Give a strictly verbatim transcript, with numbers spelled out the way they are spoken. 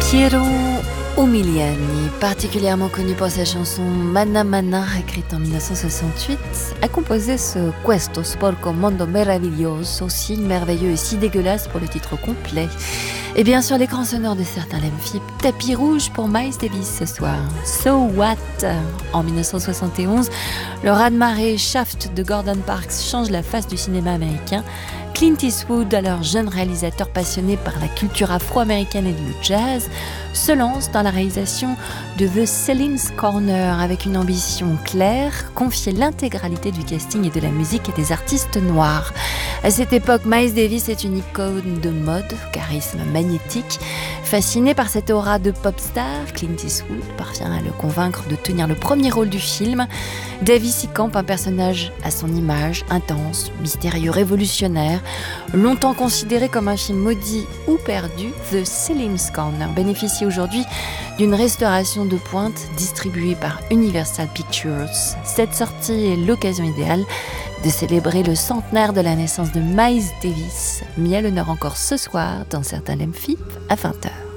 Piero Umiliani, particulièrement connu pour sa chanson Mana Mana, écrite en dix-neuf cent soixante-huit, a composé ce Questo sporco mondo meraviglioso, si merveilleux et si dégueulasse pour le titre complet. Et bien sûr, l'écran sonore de certains Lemphip, tapis rouge pour Miles Davis ce soir. So What? En dix-neuf cent soixante et onze, le raz-de-marée Shaft de Gordon Parks change la face du cinéma américain. Clint Eastwood, alors jeune réalisateur passionné par la culture afro-américaine et le jazz, se lance dans la réalisation de The Celine's Corner avec une ambition claire, confier l'intégralité du casting et de la musique à des artistes noirs. À cette époque, Miles Davis est une icône de mode, charisme magnétique. Fasciné par cette aura de pop star, Clint Eastwood parvient à le convaincre de tenir le premier rôle du film. Davis y campe un personnage à son image, intense, mystérieux, révolutionnaire. Longtemps considéré comme un film maudit ou perdu, The Celine's Corner bénéficie aujourd'hui d'une restauration de pointe distribuée par Universal Pictures. Cette sortie est l'occasion idéale de célébrer le centenaire de la naissance de Miles Davis, mis à l'honneur encore ce soir dans certains Lemphip à vingt heures.